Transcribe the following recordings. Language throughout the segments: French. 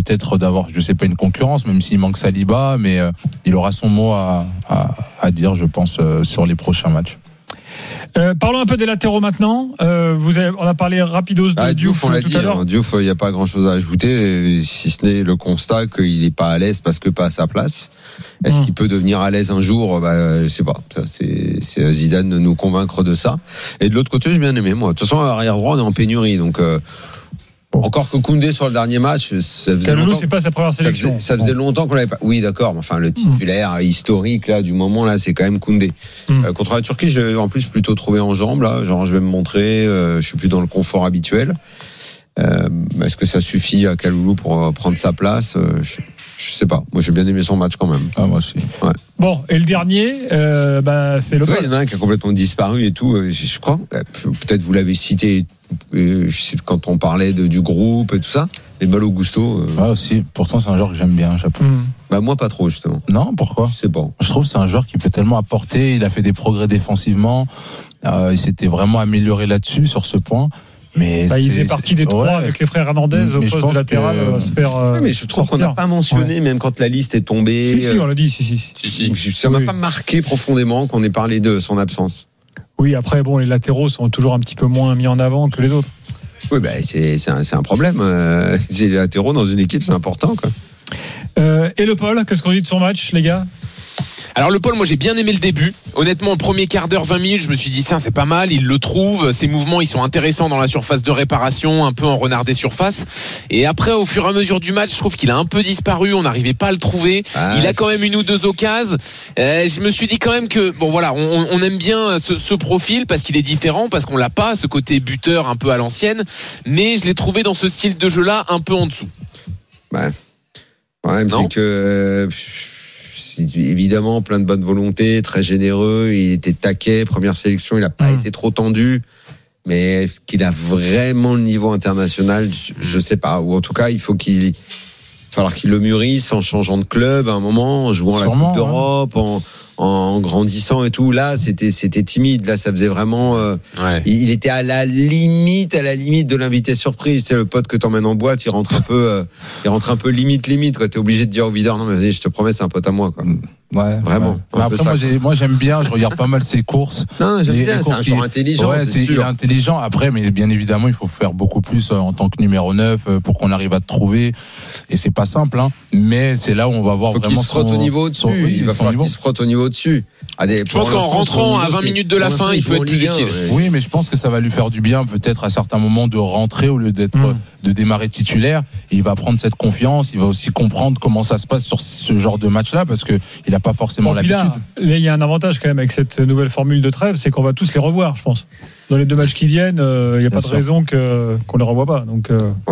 peut-être d'avoir, je sais pas, une concurrence, même s'il manque Saliba, mais il aura son mot à dire, je pense, sur les prochains matchs. Parlons un peu des latéraux maintenant. On a parlé rapidos de Diouf on l'a tout dit, à l'heure. Diouf, il n'y a pas grand-chose à ajouter, si ce n'est le constat qu'il n'est pas à l'aise parce que pas à sa place. Est-ce qu'il peut devenir à l'aise un jour ? Je sais pas. Ça, c'est à Zidane de nous convaincre de ça. Et de l'autre côté, j'ai bien aimé, moi. De toute façon, à arrière droit, on est en pénurie, donc. Encore que Koundé sur le dernier match, ça faisait longtemps. C'est pas sa première sélection. Ça faisait longtemps qu'on l'avait pas. Oui, d'accord. Mais enfin, le titulaire historique là du moment là, c'est quand même Koundé. Contre la Turquie, je l'ai en plus plutôt trouvé en jambes là. Genre, je vais me montrer. Je suis plus dans le confort habituel. Est-ce que ça suffit à Kaloulou pour prendre sa place ? Je sais pas. Moi, j'ai bien aimé son match quand même. Ah, moi aussi. Ouais. Bon, et le dernier, c'est le. Il y en a un qui a complètement disparu et tout. Je crois. Peut-être vous l'avez cité. Je sais quand on parlait du groupe et tout ça. Mais Malo Gusto. Ah aussi. Pourtant, c'est un joueur que j'aime bien. Moi, pas trop justement. Non, pourquoi ? Je sais pas. Je trouve que c'est un joueur qui peut tellement apporter. Il a fait des progrès défensivement. Il s'était vraiment amélioré là-dessus sur ce point. Mais il faisait partie des trois avec les frères Hernandez au poste de latéral à se faire. Mais je trouve qu'on n'a pas mentionné, même quand la liste est tombée. Si, on l'a dit. Si. Ça m'a pas marqué profondément qu'on ait parlé de son absence. Oui, après, les latéraux sont toujours un petit peu moins mis en avant que les autres. Oui, c'est un problème. Les latéraux dans une équipe, c'est important, quoi. Et le Paul, qu'est-ce qu'on dit de son match, les gars ? Alors le Paul, moi j'ai bien aimé le début. Honnêtement, le premier quart d'heure, 20 minutes, je me suis dit c'est pas mal, il le trouve. Ses mouvements, ils sont intéressants dans la surface de réparation, un peu en renard des surfaces. Et après, au fur et à mesure du match, je trouve qu'il a un peu disparu. On n'arrivait pas à le trouver. Il a quand même une ou deux occasions. Je me suis dit quand même que on aime bien ce profil parce qu'il est différent, parce qu'on l'a pas, ce côté buteur un peu à l'ancienne. Mais je l'ai trouvé dans ce style de jeu-là un peu en dessous. Ouais. Le problème, c'est que. Évidemment, plein de bonne volonté, très généreux, il était taquet, première sélection, il n'a pas été trop tendu, mais est-ce qu'il a vraiment le niveau international ? Je sais pas, ou en tout cas, il va falloir qu'il le mûrisse en changeant de club à un moment, en jouant la Coupe d'Europe, en grandissant et tout. Là, c'était timide. Là, ça faisait vraiment. Il était à la limite de l'invité surprise. C'est le pote que t'emmènes en boîte. Il rentre un peu limite. Quoi. T'es obligé de dire au videur, non, mais vas-y, je te promets, c'est un pote à moi. Quoi. Ouais, vraiment. Ouais. Après, moi, j'aime bien. Je regarde pas mal ses courses. Non, j'aime bien. C'est un joueur intelligent. Ouais, il est intelligent. Après, mais bien évidemment, il faut faire beaucoup plus en tant que numéro 9 pour qu'on arrive à te trouver. Et c'est pas simple, hein. Mais c'est là où on va voir vraiment. Il se frotte au niveau au-dessus. Il va falloir qu'il se frotte au niveau au-dessus. Je pense qu'en rentrant à 20 minutes de la fin, il peut être plus utile. Oui, mais je pense que ça va lui faire du bien, peut-être à certains moments, de rentrer au lieu de démarrer titulaire. Et il va prendre cette confiance. Il va aussi comprendre comment ça se passe sur ce genre de match-là, parce que il a pas forcément l'habitude. Là, il y a un avantage quand même avec cette nouvelle formule de trêve, c'est qu'on va tous les revoir, je pense. Dans les 2 matchs qui viennent, il n'y a pas de raison qu'on les revoie pas. Donc,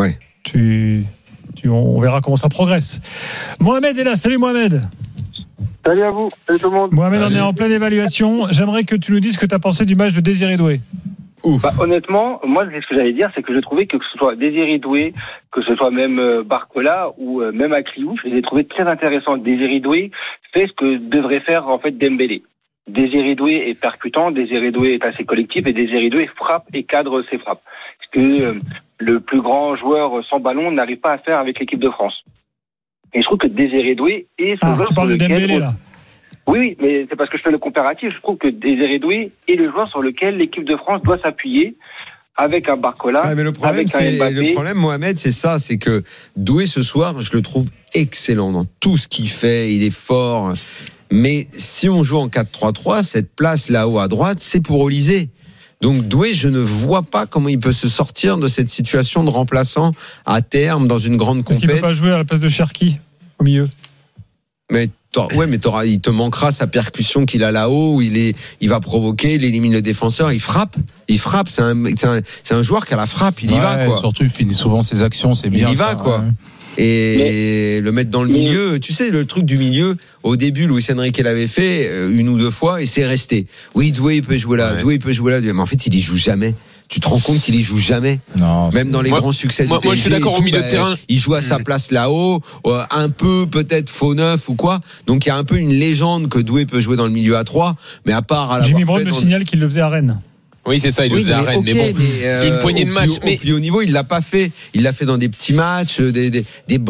on verra comment ça progresse. Mohamed est là. Salut Mohamed. Salut à vous, salut tout le monde. Mohamed, on est en pleine évaluation. J'aimerais que tu nous dises ce que tu as pensé du match de Désiré Doué. Honnêtement, moi, ce que j'allais dire, c'est que je trouvais que ce soit Désiré Doué, que ce soit même Barcola ou même Akliou, je les ai trouvés très intéressants. Désiré Doué fait ce que devrait faire en fait Dembélé. Désiré Doué est percutant, Désiré Doué est assez collectif et Désiré Doué frappe et cadre ses frappes. Ce que le plus grand joueur sans ballon n'arrive pas à faire avec l'équipe de France. Et je trouve que Désiré Doué est ce joueur. Tu parles de Dembélé là. Oui, mais c'est parce que je fais le comparatif. Je trouve que Désiré Doué est le joueur sur lequel l'équipe de France doit s'appuyer avec un Barcola, mais le problème, avec un Mbappé. Le problème, Mohamed, c'est ça, c'est que Doué ce soir, je le trouve excellent dans tout ce qu'il fait. Il est fort. Mais si on joue en 4-3-3, cette place là-haut à droite, c'est pour Olysée. Donc Doué, je ne vois pas comment il peut se sortir de cette situation de remplaçant à terme dans une grande compétition. Parce qu'il ne peut pas jouer à la place de Cherki au milieu. Mais il te manquera sa percussion qu'il a là-haut, où il va provoquer, il élimine le défenseur, il frappe. C'est un joueur qui a la frappe, il y va quoi. Surtout, il finit souvent ses actions, c'est bien. Il y va quoi. Ouais. Et le mettre dans le milieu, tu sais, le truc du milieu, au début, Luis Enrique l'avait fait 1 ou 2 fois et c'est resté. Oui, Doué, il peut jouer là, Doué, il peut jouer là, mais en fait, il y joue jamais. Tu te rends compte qu'il y joue jamais. Non, même dans les grands succès du PSG. Moi, je suis d'accord au milieu de terrain. Il joue à sa place là-haut, un peu peut-être faux neuf ou quoi. Donc il y a un peu une légende que Doué peut jouer dans le milieu à 3, mais à part à la Jimmy Brown me signale qu'il le faisait à Rennes. Oui, c'est ça, il le faisait à Rennes. Mais bon, c'est une poignée de matchs. Au plus haut niveau, il l'a pas fait. Il l'a fait dans des petits matchs, des